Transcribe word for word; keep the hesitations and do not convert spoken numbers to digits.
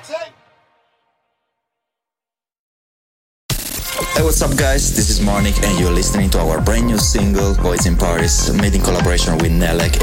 Hey, what's up, guys? This is Marnik, and you're listening to our brand new single, Boys in Paris, made in collaboration with Nelek,